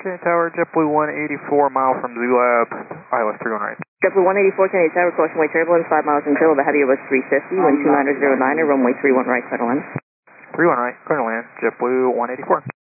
Kennedy Tower, JetBlue 184, mile from Zulab, ILS 31 right. JetBlue 184, Kennedy Tower, caution wave turbulence, 5 miles until over heavy Airbus 350, wind 29009, runway 31 right, center land. 31 right, clear to land, JetBlue 184.